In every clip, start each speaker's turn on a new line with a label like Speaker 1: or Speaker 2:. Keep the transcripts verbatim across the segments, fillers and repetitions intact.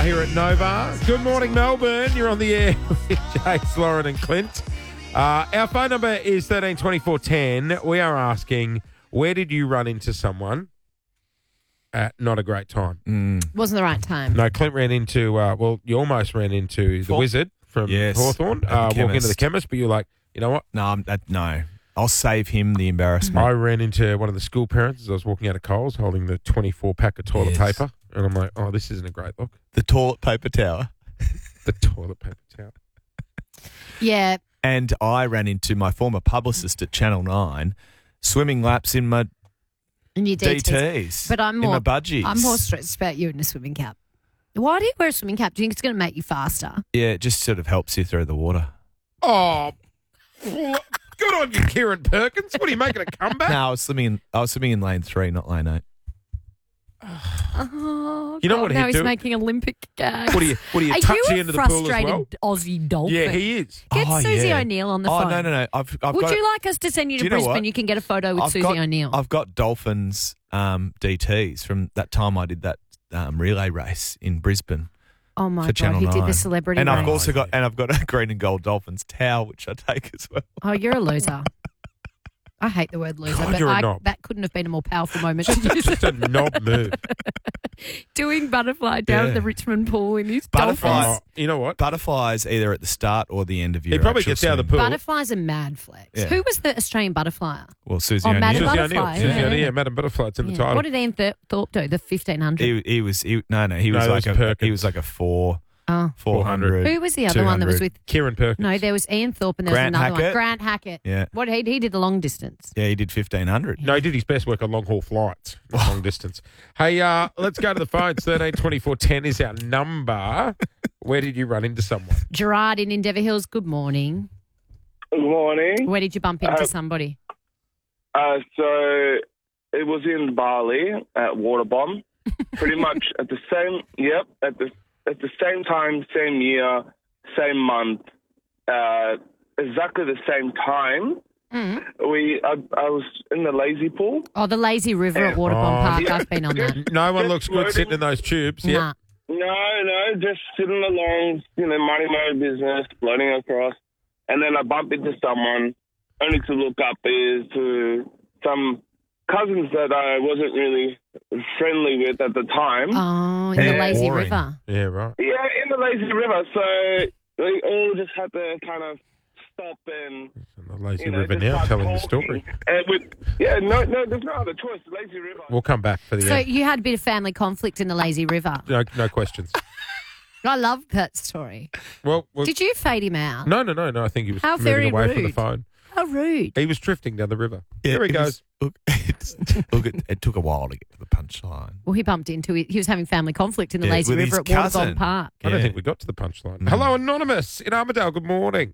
Speaker 1: here at Nova. Good morning, Melbourne. You're on the air with Jace, Lauren and Clint. Uh, our phone number is thirteen twenty-four ten. We are asking, where did you run into someone at not a great time?
Speaker 2: Mm.
Speaker 3: Wasn't the right time.
Speaker 1: No, Clint ran into, uh, well, you almost ran into the
Speaker 2: For-
Speaker 1: Wizard from
Speaker 2: Yes,
Speaker 1: Hawthorn,
Speaker 2: at the
Speaker 1: uh, walking into
Speaker 2: chemist.
Speaker 1: the chemist, but you're like, you know what?
Speaker 2: No, I'm, that, no. I'll save him the embarrassment.
Speaker 1: I ran into one of the school parents as I was walking out of Coles holding the twenty-four pack of toilet
Speaker 2: Yes.
Speaker 1: paper. And I'm like, oh, this isn't a great look.
Speaker 2: The toilet paper tower.
Speaker 1: The toilet paper towel.
Speaker 3: Yeah.
Speaker 2: And I ran into my former publicist at Channel nine swimming laps in my
Speaker 3: And your
Speaker 2: D
Speaker 3: D
Speaker 2: Ts.
Speaker 3: Ts. But I'm
Speaker 2: in
Speaker 3: more,
Speaker 2: my budgies.
Speaker 3: I'm more stressed about you in a swimming cap. Why do you wear a swimming cap? Do you think it's going to make you faster?
Speaker 2: Yeah, it just sort of helps you through the water.
Speaker 1: Oh, good on you, Kieran Perkins. What are you making a comeback?
Speaker 2: No, I was swimming in, I was swimming in lane three, not lane eight.
Speaker 3: Oh,
Speaker 1: You know
Speaker 3: God,
Speaker 1: what
Speaker 3: now
Speaker 1: he'd
Speaker 3: he's
Speaker 1: do?
Speaker 3: making Olympic gags.
Speaker 1: What do you? What do you?
Speaker 3: Are
Speaker 1: touch
Speaker 3: you
Speaker 1: the
Speaker 3: a
Speaker 1: end of the pool as
Speaker 3: frustrated
Speaker 1: well?
Speaker 3: Aussie dolphin?
Speaker 1: Yeah, he is.
Speaker 3: Get
Speaker 2: Oh,
Speaker 3: Susie
Speaker 2: yeah.
Speaker 3: O'Neill on the
Speaker 2: Oh,
Speaker 3: phone.
Speaker 2: no, no, no. I've, I've
Speaker 3: Would
Speaker 2: got,
Speaker 3: you like us to send you
Speaker 2: Do
Speaker 3: to
Speaker 2: you know
Speaker 3: Brisbane?
Speaker 2: what?
Speaker 3: You can get a photo with
Speaker 2: I've
Speaker 3: Susie
Speaker 2: got,
Speaker 3: O'Neill.
Speaker 2: I've got Dolphins um, D Ts from that time I did that um, relay race in Brisbane.
Speaker 3: oh my
Speaker 2: for
Speaker 3: God,
Speaker 2: Channel
Speaker 3: he did
Speaker 2: nine.
Speaker 3: the celebrity
Speaker 2: And
Speaker 3: race.
Speaker 2: I've also got and I've got a green and gold Dolphins towel, which I take as well.
Speaker 3: Oh, you're a loser. I hate the word loser,
Speaker 1: God,
Speaker 3: but
Speaker 1: you're a
Speaker 3: I,
Speaker 1: knob.
Speaker 3: that couldn't have been a more powerful moment to use
Speaker 1: Just a knob move.
Speaker 3: doing butterfly down
Speaker 2: Yeah.
Speaker 3: at the Richmond pool in his
Speaker 2: Butterfly.
Speaker 3: Dolphins.
Speaker 1: Oh, you know what?
Speaker 2: Butterflies either at the start or the end of your
Speaker 1: He probably
Speaker 2: actual
Speaker 1: gets out of the
Speaker 2: swim.
Speaker 1: pool.
Speaker 3: Butterflies are mad flex.
Speaker 2: Yeah.
Speaker 3: Who was the Australian butterfly?
Speaker 2: Well, Susie
Speaker 3: Oh,
Speaker 2: O'Neill.
Speaker 3: Madam
Speaker 1: Susie
Speaker 3: Butterfly,
Speaker 1: O'Neill. Susie
Speaker 3: yeah.
Speaker 1: O'Neill, yeah, Madam Butterfly. It's in the
Speaker 3: Yeah.
Speaker 1: title.
Speaker 3: What did Ian Th- Thorpe do? The fifteen hundred?
Speaker 2: He, he was he, no no he
Speaker 1: No,
Speaker 2: was
Speaker 1: that
Speaker 2: like
Speaker 1: was
Speaker 2: a
Speaker 1: Perkins.
Speaker 2: he was like a four
Speaker 3: Oh.
Speaker 2: four hundred.
Speaker 3: Who was the other one that was with?
Speaker 1: Kieran Perkins.
Speaker 3: No, there was Ian Thorpe and there
Speaker 2: Grant
Speaker 3: was another one.
Speaker 2: Hackett?
Speaker 3: Grant Hackett.
Speaker 2: Yeah.
Speaker 3: What he, he did the long distance.
Speaker 2: Yeah, he did fifteen hundred.
Speaker 1: No, he did his best work on long haul flights, not long distance. Hey, uh, let's go to the phones. thirteen twenty-four ten is our number. Where did you run into someone?
Speaker 3: Gerard in Endeavour Hills, good morning.
Speaker 4: Good morning.
Speaker 3: Where did you bump into
Speaker 4: Uh,
Speaker 3: somebody?
Speaker 4: Uh, so it was in Bali at Waterbomb. Pretty much at the same, yep, at the at the same time, same year, same month, uh, exactly the same time.
Speaker 3: Mm.
Speaker 4: We, I, I was in the lazy pool.
Speaker 3: Oh, the Lazy River at Waterbomb
Speaker 1: Oh,
Speaker 3: Park.
Speaker 4: yeah.
Speaker 3: I've been on that.
Speaker 1: No one
Speaker 4: Just
Speaker 1: looks good
Speaker 4: floating.
Speaker 1: sitting in those tubes. Yeah.
Speaker 3: Nah.
Speaker 4: No, no, just sitting along, you know, minding my own business, floating across, and then I bump into someone, only to look up is to some cousins that I wasn't really friendly with at the time.
Speaker 3: Oh, in the
Speaker 2: Yeah.
Speaker 3: Lazy
Speaker 2: Boring.
Speaker 3: River.
Speaker 1: Yeah, right.
Speaker 4: Yeah, in the lazy river. So we all just had to kind of stop and
Speaker 1: It's in the lazy
Speaker 4: you know,
Speaker 1: river
Speaker 4: just
Speaker 1: now,
Speaker 4: start
Speaker 1: telling the
Speaker 4: talking.
Speaker 1: story.
Speaker 4: And with, yeah, no, no, there's no other choice. Lazy river.
Speaker 1: We'll come back for the
Speaker 3: So
Speaker 1: end.
Speaker 3: you had a bit of family conflict in the Lazy River.
Speaker 1: No, no questions.
Speaker 3: I love that story.
Speaker 1: Well, well
Speaker 3: Did you fade him out?
Speaker 1: no, no, no, no. I think he was
Speaker 3: How
Speaker 1: moving
Speaker 3: very
Speaker 1: away from the
Speaker 3: rude.
Speaker 1: phone.
Speaker 3: How rude.
Speaker 1: He was drifting down the river.
Speaker 2: Yeah,
Speaker 1: Here he
Speaker 2: it
Speaker 1: goes.
Speaker 2: was- look, it's, look, it, it took a while to get to the punchline.
Speaker 3: Well, he bumped into it. He was having family conflict in the
Speaker 2: Yeah,
Speaker 3: Lazy
Speaker 2: with his
Speaker 3: River at Waterbomb
Speaker 2: cousin.
Speaker 3: Park.
Speaker 1: I don't
Speaker 2: Yeah.
Speaker 1: think we got to the punchline.
Speaker 2: Mm.
Speaker 1: Hello, Anonymous in Armidale. Good morning.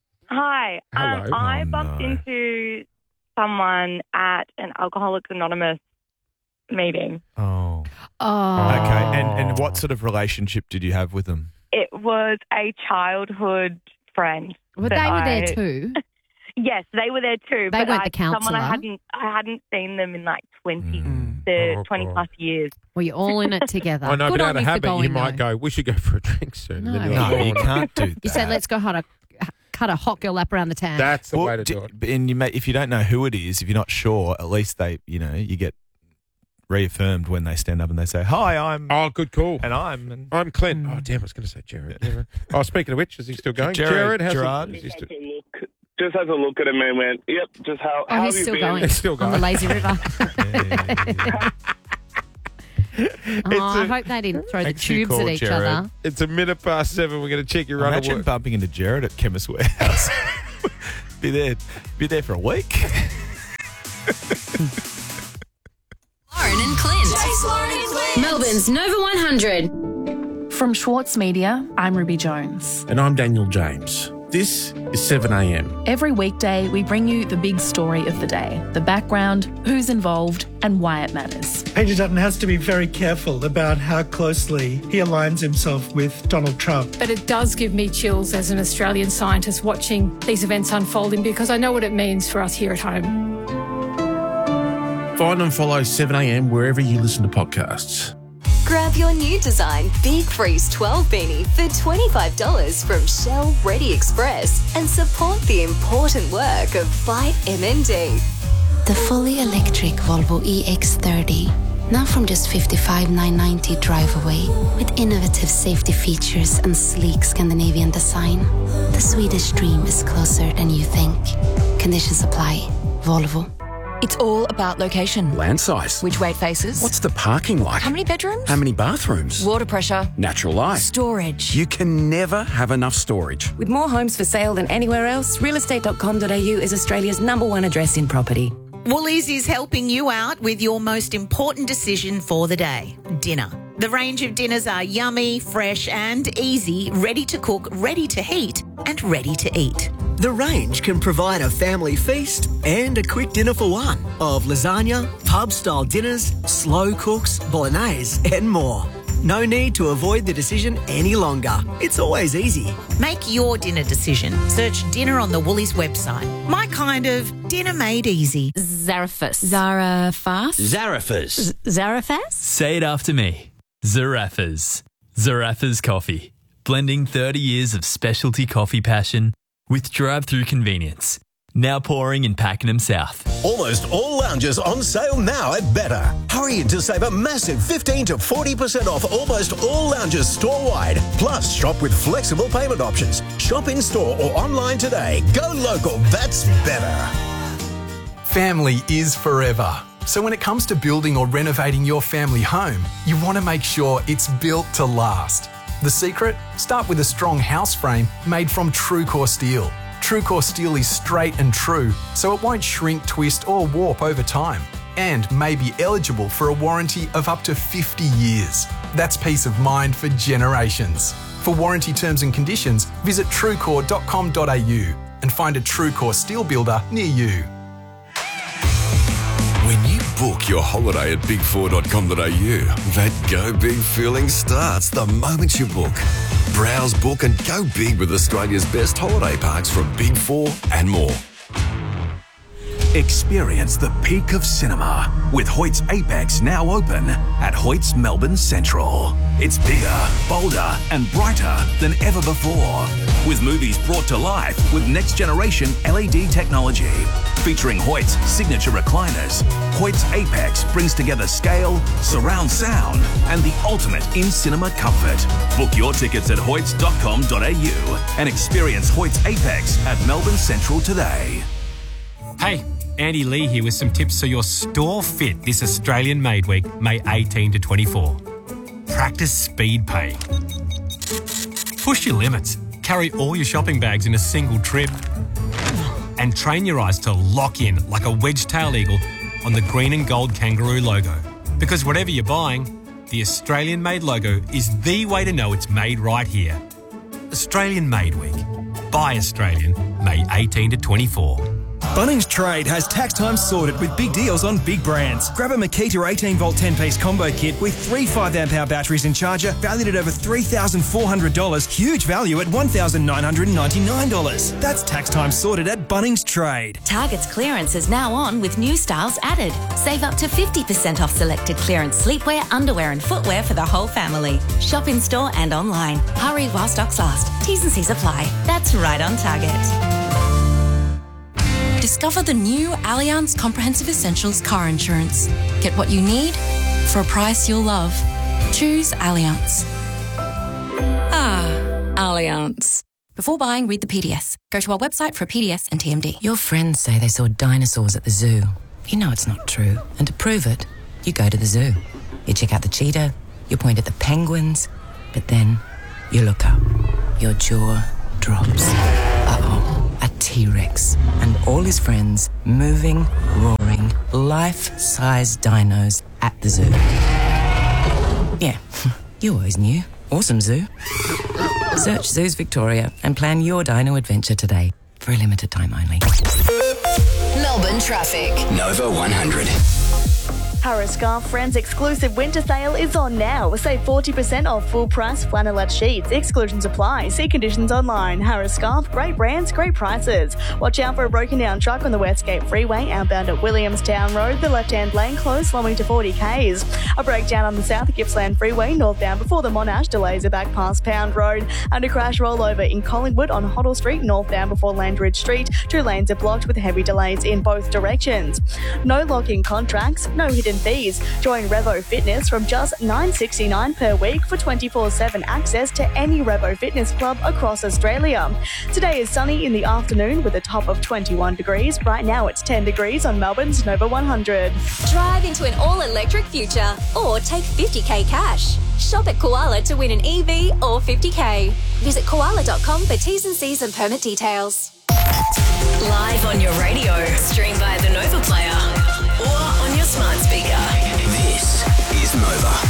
Speaker 5: Hi.
Speaker 1: Hello.
Speaker 5: Um, I
Speaker 2: Oh,
Speaker 5: bumped
Speaker 2: no.
Speaker 5: into someone at an Alcoholics Anonymous meeting.
Speaker 2: Oh,
Speaker 3: Oh.
Speaker 2: okay. And and what sort of relationship did you have with them?
Speaker 5: It was a childhood friend.
Speaker 3: Well,
Speaker 5: that
Speaker 3: they were there
Speaker 5: I-
Speaker 3: too.
Speaker 5: Yes, they were there too.
Speaker 3: They
Speaker 5: but
Speaker 3: weren't
Speaker 5: I,
Speaker 3: the counsellor?
Speaker 5: Someone I hadn't, I hadn't seen them in like twenty,
Speaker 2: Mm.
Speaker 5: the
Speaker 1: Oh,
Speaker 5: twenty
Speaker 1: God.
Speaker 5: plus years.
Speaker 3: Well, you're all in it together.
Speaker 1: I know,
Speaker 3: Good
Speaker 1: but
Speaker 3: on
Speaker 1: out of
Speaker 3: you for
Speaker 1: habit,
Speaker 3: going,
Speaker 1: you might
Speaker 3: though.
Speaker 1: go, we should go for a drink soon.
Speaker 3: No,
Speaker 1: And then you're
Speaker 2: No,
Speaker 1: like,
Speaker 2: you
Speaker 1: "Oh,
Speaker 2: can't do that.
Speaker 3: You said, let's go cut a, cut a hot girl lap around the town.
Speaker 1: That's the
Speaker 2: Well,
Speaker 1: way to
Speaker 2: d-
Speaker 1: do it.
Speaker 2: And you may, if you don't know who it is, if you're not sure, at least they, you know, you get reaffirmed when they stand up and they say, "Hi, I'm,"
Speaker 1: Oh, good call.
Speaker 2: and I'm, and
Speaker 1: I'm Clint.
Speaker 3: Mm.
Speaker 1: Oh, damn, I was going to say Jared. Yeah. Oh, speaking of which, is he still going?
Speaker 2: Jared,
Speaker 1: how's
Speaker 2: Gerard.
Speaker 1: it? Is he
Speaker 4: Just
Speaker 1: still,
Speaker 4: had to look, just had to look at him and went, yep, just how,
Speaker 3: Oh,
Speaker 4: how
Speaker 3: he's
Speaker 4: have
Speaker 3: still
Speaker 4: you been?
Speaker 3: going.
Speaker 1: He's still
Speaker 3: On
Speaker 1: going.
Speaker 3: the Lazy River.
Speaker 2: yeah,
Speaker 3: Oh, I
Speaker 1: a-
Speaker 3: hope they didn't throw the
Speaker 2: Thanks for your
Speaker 3: tubes at
Speaker 2: call,
Speaker 3: each
Speaker 2: Jared.
Speaker 3: other.
Speaker 1: It's a minute past seven. We're going to check your run of
Speaker 2: imagine
Speaker 1: work.
Speaker 2: bumping into Jared at Chemist Warehouse. be there, be there for a week.
Speaker 6: Lauren and Clint. Lauren and Clint. Melbourne's Nova one hundred.
Speaker 7: From Schwartz Media, I'm Ruby Jones.
Speaker 8: And I'm Daniel James. This is seven a m.
Speaker 7: Every weekday, we bring you the big story of the day, the background, who's involved, and why it matters.
Speaker 9: Peter Dutton has to be very careful about how closely he aligns himself with Donald Trump.
Speaker 10: But it does give me chills as an Australian scientist watching these events unfolding because I know what it means for us here at home.
Speaker 8: Find and follow seven a m wherever you listen to podcasts.
Speaker 6: Grab Grab your new design Big Freeze twelve beanie for twenty-five dollars from Shell Ready Express and support the important work of Fight M N D.
Speaker 11: The fully electric Volvo E X thirty. Now from just fifty-five thousand nine hundred ninety drive away, with innovative safety features and sleek Scandinavian design. The Swedish dream is closer than you think. Conditions apply. Volvo.
Speaker 12: It's all about location.
Speaker 13: Land size.
Speaker 12: Which way it faces.
Speaker 13: What's the parking like?
Speaker 12: How many bedrooms?
Speaker 13: How many bathrooms?
Speaker 12: Water pressure.
Speaker 13: Natural light.
Speaker 12: Storage.
Speaker 13: You can never have enough storage.
Speaker 14: With more homes for sale than anywhere else, real estate dot com dot a u is Australia's number one address in property.
Speaker 15: Woolies is helping you out with your most important decision for the day, dinner. The range of dinners are yummy, fresh and easy, ready to cook, ready to heat and ready to eat.
Speaker 16: The range can provide a family feast and a quick dinner for one of lasagna, pub-style dinners, slow cooks, bolognese and more. No need to avoid the decision any longer. It's always easy.
Speaker 15: Make your dinner decision. Search dinner on the Woolies website. My kind of dinner made easy.
Speaker 3: Zarafas.
Speaker 17: Zarafas?
Speaker 18: Zarafas.
Speaker 3: Zarafas?
Speaker 17: Say it after me. Zarafas. Zarafas Coffee. Blending thirty years of specialty coffee passion with drive-through convenience. Now pouring in Pakenham South.
Speaker 18: Almost all lounges on sale now at Better. Hurry in to save a massive fifteen to forty percent off almost all lounges store-wide. Plus, shop with flexible payment options. Shop in-store or online today. Go local, that's Better.
Speaker 19: Family is forever. So when it comes to building or renovating your family home, you want to make sure it's built to last. The secret? Start with a strong house frame made from TrueCore steel. TrueCore steel is straight and true, so it won't shrink, twist or warp over time, and may be eligible for a warranty of up to fifty years. That's peace of mind for generations. For warranty terms and conditions, visit truecore dot com dot a u and find a TrueCore steel builder near you.
Speaker 20: When you book your holiday at big four dot com dot a u, that go big feeling starts the moment you book. Browse, book and go big with Australia's best holiday parks from Big Four and more.
Speaker 21: Experience the peak of cinema with Hoyt's Apex now open at Hoyt's Melbourne Central. It's bigger, bolder and brighter than ever before, with movies brought to life with next generation L E D technology. Featuring Hoyt's signature recliners, Hoyt's Apex brings together scale, surround sound and the ultimate in-cinema comfort. Book your tickets at hoyts dot com dot a u and experience Hoyt's Apex at Melbourne Central today.
Speaker 22: Hey, Andy Lee here with some tips so your store fit this Australian Made Week, May eighteenth to twenty-four. Practice speed paying. Push your limits. Carry all your shopping bags in a single trip. And train your eyes to lock in like a wedge-tailed eagle on the green and gold kangaroo logo. Because whatever you're buying, the Australian Made logo is the way to know it's made right here. Australian Made Week. Buy Australian, May eighteenth to twenty-four.
Speaker 23: Bunnings Trade has tax time sorted with big deals on big brands. Grab a Makita eighteen volt ten piece combo kit with three five amp hour batteries and charger valued at over three thousand four hundred dollars. Huge value at one thousand nine hundred ninety-nine dollars. That's tax time sorted at Bunnings Trade.
Speaker 24: Target's clearance is now on with new styles added. Save up to fifty percent off selected clearance sleepwear, underwear and footwear for the whole family. Shop in store and online. Hurry while stocks last. T's and C's apply. That's right on Target.
Speaker 25: Discover the new Allianz Comprehensive Essentials car insurance. Get what you need for a price you'll love. Choose Allianz. Ah, Allianz. Before buying, read the P D S. Go to our website for a P D S and T M D.
Speaker 14: Your friends say they saw dinosaurs at the zoo. You know it's not true. And to prove it, you go to the zoo. You check out the cheetah, you point at the penguins, but then you look up. Your jaw drops. Uh-oh. A T-Rex and all his friends moving, roaring, life-size dinos at the zoo. Yeah, you always knew. Awesome zoo. Search Zoos Victoria and plan your dino adventure today for a limited time only.
Speaker 6: Melbourne traffic.
Speaker 18: Nova one hundred.
Speaker 1: Harris Scarf Friends exclusive winter sale is on now. Save forty percent off full price flannelette sheets. Exclusions apply. See conditions online. Harris Scarf, great brands, great prices. Watch out for a broken down truck on the Westgate Freeway outbound at Williamstown Road. The left-hand lane closed, slowing to forty kays. A breakdown on the South Gippsland Freeway northbound before the Monash. Delays are back past Pound Road. And a crash rollover in Collingwood on Hoddle Street northbound before Landridge Street. Two lanes are blocked with heavy delays in both directions. No lock-in contracts, no hidden fees. Join Revo Fitness from just nine dollars sixty-nine per week for twenty-four seven access to any Revo Fitness club across Australia. Today is sunny in the afternoon with a top of twenty-one degrees. Right now it's ten degrees on Melbourne's Nova one hundred.
Speaker 6: Drive into an all-electric future or take fifty k cash. Shop at Koala to win an E V or fifty k. Visit koala dot com for T's and C's and permit details.
Speaker 2: Live on your radio, stream via the Nova Player or on your smart speaker.
Speaker 21: This is Nova.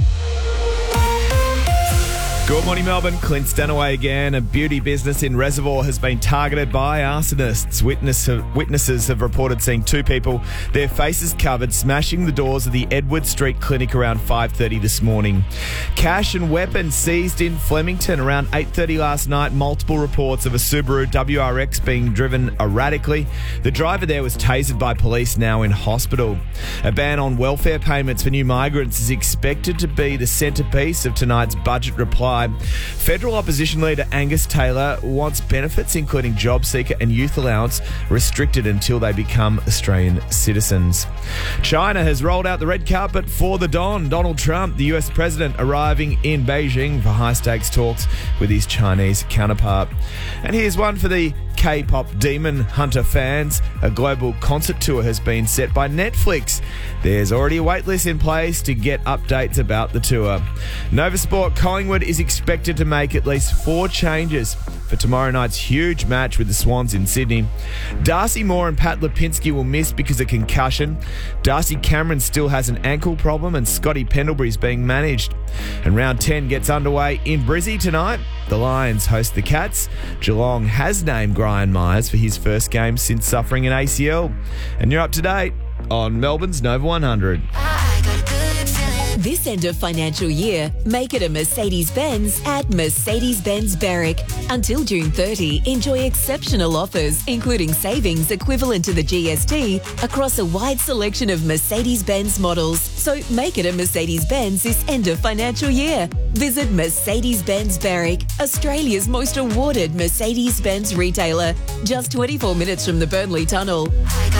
Speaker 4: Good morning, Melbourne. Clint Stanaway again. A beauty business in Reservoir has been targeted by arsonists. Witness, witnesses have reported seeing two people, their faces covered, smashing the doors of the Edward Street Clinic around five thirty this morning. Cash and weapons seized in Flemington around eight thirty last night. Multiple reports of a Subaru W R X being driven erratically. The driver there was tasered by police, now in hospital. A ban on welfare payments for new migrants is expected to be the centrepiece of tonight's budget reply. Federal opposition leader Angus Taylor wants benefits including job seeker and youth allowance restricted until they become Australian citizens. China has rolled out the red carpet for the Don. Donald Trump, the U S president, arriving in Beijing for high-stakes talks with his Chinese counterpart. And here's one for the K-pop Demon Hunter fans. A global concert tour has been set by Netflix. There's already a waitlist in place to get updates about the tour. Nova Sport Collingwood is expected to make at least four changes for tomorrow night's huge match with the Swans in Sydney. Darcy Moore and Pat Lipinski will miss because of concussion. Darcy Cameron still has an ankle problem and Scotty Pendlebury's being managed. And round ten gets underway in Brizzy tonight. The Lions host the Cats. Geelong has named Brian Myers for his first game since suffering an A C L. And you're up to date on Melbourne's Nova one hundred.
Speaker 5: This end of financial year, make it a Mercedes-Benz at Mercedes-Benz Berwick. Until June thirtieth, enjoy exceptional offers, including savings equivalent to the G S T across a wide selection of Mercedes-Benz models. So make it a Mercedes-Benz this end of financial year. Visit Mercedes-Benz Berwick, Australia's most awarded Mercedes-Benz retailer. Just twenty-four minutes from the Burnley Tunnel.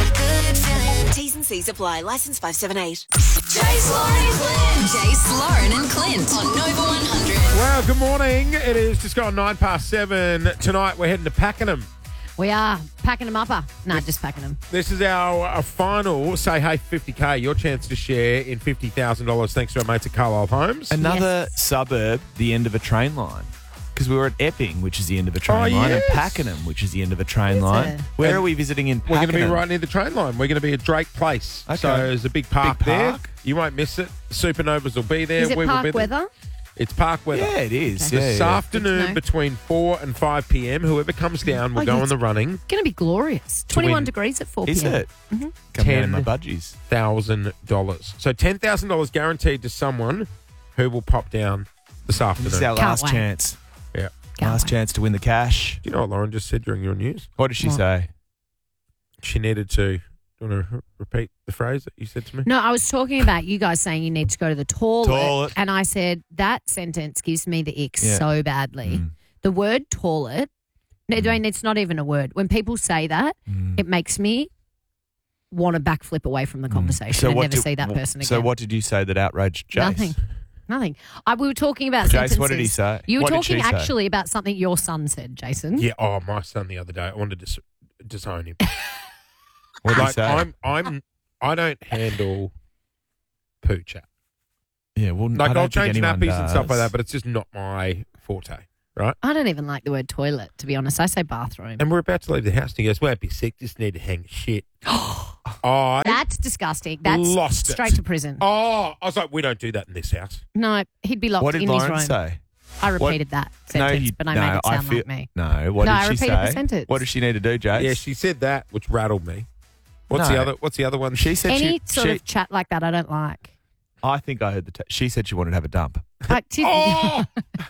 Speaker 5: T's and C's apply. Licence five seven eight.
Speaker 2: Jace, Lauren and Clint. Jace, Lauren and Clint on Nova one hundred.
Speaker 7: Well, good morning. It is just gone nine past seven. Tonight we're heading to Pakenham.
Speaker 3: We are packing them upper. No, just packing them.
Speaker 7: This is our, our final Say Hey fifty K, your chance to share in fifty thousand dollars thanks to our mates at Carlisle Homes.
Speaker 4: Another yes. suburb, the end of a train line. Because we were at Epping, which is the end of a train oh, line, yes. and Pakenham, which is the end of a train is line. It? Where and are we visiting in Pakenham?
Speaker 7: We're going to be right near the train line. We're going to be at Drake Place. Okay. So there's a big park, big park there. You won't miss it. Supernovas will be there.
Speaker 3: Is it
Speaker 7: we
Speaker 3: park
Speaker 7: will be
Speaker 3: weather?
Speaker 7: There. It's park weather.
Speaker 4: Yeah, it is.
Speaker 7: Okay.
Speaker 4: Yeah,
Speaker 7: this
Speaker 4: yeah.
Speaker 7: afternoon between four and five p.m, whoever comes down will oh, go on the running.
Speaker 3: It's going to be glorious. twenty-one degrees at four p.m.
Speaker 4: Is it?
Speaker 3: Mm-hmm.
Speaker 4: Come down in my budgies.
Speaker 7: ten thousand dollars. So ten thousand dollars guaranteed to someone who will pop down this afternoon.
Speaker 4: This is our
Speaker 3: Can't
Speaker 4: last
Speaker 3: wait.
Speaker 4: chance.
Speaker 7: Yeah.
Speaker 4: Can't last wait. chance to win the cash.
Speaker 7: Do you know what Lauren just said during your news?
Speaker 4: What did she
Speaker 3: what?
Speaker 4: say?
Speaker 7: She needed to... Do you want to repeat the phrase that you said to me?
Speaker 3: No, I was talking about you guys saying you need to go to the toilet.
Speaker 4: Toilet.
Speaker 3: And I said, that sentence gives me the ick
Speaker 4: Yeah.
Speaker 3: so badly.
Speaker 4: Mm.
Speaker 3: The word toilet, no, I mean, it's not even a word. When people say that,
Speaker 4: Mm.
Speaker 3: it makes me want to backflip away from the conversation
Speaker 4: So
Speaker 3: and
Speaker 4: what
Speaker 3: never
Speaker 4: did-
Speaker 3: see that person again.
Speaker 4: So what did you say that outraged Jace?
Speaker 3: Nothing. Nothing. I, we were talking about
Speaker 4: Jace,
Speaker 3: sentences.
Speaker 4: what did he say?
Speaker 3: You were
Speaker 4: What did
Speaker 3: talking
Speaker 4: she say?
Speaker 3: actually about something your son said, Jason.
Speaker 7: Yeah. Oh, my son the other day, I wanted to dis- disown him.
Speaker 4: What did he
Speaker 7: like,
Speaker 4: say?
Speaker 7: I'm, I'm, I don't handle poo chat.
Speaker 4: Yeah, well,
Speaker 7: Like,
Speaker 4: I don't
Speaker 7: I'll
Speaker 4: think
Speaker 7: change
Speaker 4: anyone
Speaker 7: nappies
Speaker 4: does.
Speaker 7: and stuff like that, but it's just not my forte, right?
Speaker 3: I don't even like the word toilet, to be honest. I say bathroom.
Speaker 7: And we're about to leave the house, and he goes, "Won't be sick. Just need to hang shit." I
Speaker 3: That's disgusting. That's
Speaker 7: lost it.
Speaker 3: straight to prison.
Speaker 7: Oh, I was like, we don't do that in this house.
Speaker 3: No, he'd be locked
Speaker 4: What did
Speaker 3: in
Speaker 4: Lauren
Speaker 3: his room.
Speaker 4: say?
Speaker 3: I repeated that sentence,
Speaker 4: you-
Speaker 3: but I
Speaker 4: no,
Speaker 3: made it
Speaker 4: I
Speaker 3: sound
Speaker 4: feel-
Speaker 3: like me.
Speaker 4: No, what
Speaker 3: No,
Speaker 4: did
Speaker 3: I
Speaker 4: she
Speaker 3: repeated
Speaker 4: say?
Speaker 3: the sentence.
Speaker 4: What does she need to do, Jace?
Speaker 7: Yeah, she said that, which rattled me. What's
Speaker 4: No.
Speaker 7: the other? What's the other one?
Speaker 4: She said
Speaker 3: Any
Speaker 4: she,
Speaker 3: sort
Speaker 4: she-
Speaker 3: of chat like that, I don't like.
Speaker 4: I think I heard the. T- she said she wanted to have a dump.
Speaker 3: I, did,
Speaker 7: Oh!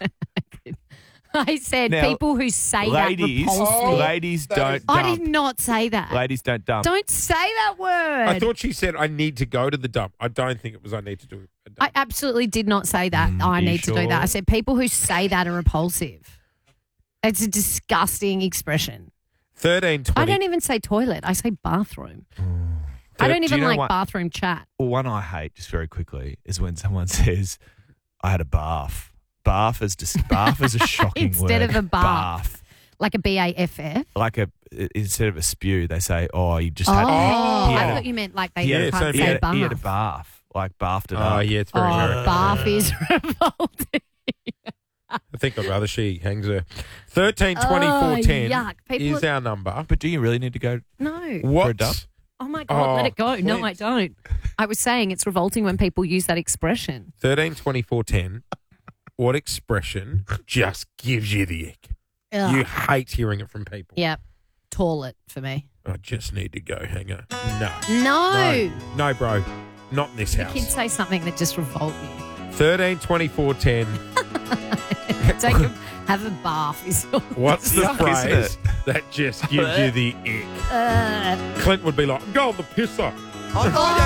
Speaker 3: I said
Speaker 4: Now,
Speaker 3: people who say
Speaker 4: ladies,
Speaker 3: that repulse me.
Speaker 4: ladies don't
Speaker 3: I
Speaker 4: dump.
Speaker 3: did not say that.
Speaker 4: Ladies don't dump.
Speaker 3: Don't say that word.
Speaker 7: I thought she said I need to go to the dump. I don't think it was I need to do it.
Speaker 3: I absolutely did not say that. I
Speaker 7: you
Speaker 3: need to do
Speaker 7: sure?
Speaker 3: that. I said people who say that are repulsive. It's a disgusting expression.
Speaker 7: Thirteen
Speaker 3: I
Speaker 7: twenty.
Speaker 3: don't even say toilet. I say bathroom. I
Speaker 4: Do-
Speaker 3: don't
Speaker 4: do
Speaker 3: even
Speaker 4: you know
Speaker 3: like
Speaker 4: what-
Speaker 3: bathroom chat.
Speaker 4: Well, one I hate, just very quickly, is when someone says, I had a bath. Bath is just bath is a shocking
Speaker 3: Instead
Speaker 4: word.
Speaker 3: of a bath. Like a B A F F.
Speaker 4: Like a instead of a spew, they say, "Oh, you just
Speaker 3: Oh,
Speaker 4: had."
Speaker 3: I
Speaker 4: he had
Speaker 3: thought
Speaker 4: a-
Speaker 3: you meant like they
Speaker 4: he had,
Speaker 3: can't
Speaker 4: he
Speaker 3: say
Speaker 4: had,
Speaker 3: bath.
Speaker 4: he had a bath, like bathed it
Speaker 7: Oh,
Speaker 4: up.
Speaker 7: yeah, it's very
Speaker 3: Oh,
Speaker 7: American.
Speaker 3: bath is revolting.
Speaker 7: I think I'd rather she hangs her. Thirteen twenty four ten
Speaker 3: Oh, yuck. People
Speaker 7: is
Speaker 3: are-
Speaker 7: our number.
Speaker 4: But do you really need to go
Speaker 3: No.
Speaker 4: for a
Speaker 7: What?
Speaker 4: dump?
Speaker 3: Oh my God, let
Speaker 7: Oh,
Speaker 3: it go. No, I
Speaker 7: please.
Speaker 3: don't. I was saying it's revolting when people use that expression.
Speaker 7: Thirteen twenty four ten. What expression just gives you the ick?
Speaker 3: Ugh.
Speaker 7: You hate hearing it from people.
Speaker 3: Yeah. Toilet for me.
Speaker 7: I just need to go, hanger. No.
Speaker 3: No.
Speaker 7: No, no, bro. Not in this
Speaker 3: The
Speaker 7: house.
Speaker 3: kids say something that just revolt you.
Speaker 7: Thirteen twenty four ten.
Speaker 3: Take a, have a bath is all.
Speaker 7: What's the
Speaker 4: Yuck, isn't
Speaker 7: phrase
Speaker 4: it?
Speaker 7: that just gives you the ick?
Speaker 3: Uh,
Speaker 7: Clint would be like, go on the pisser.
Speaker 3: oh,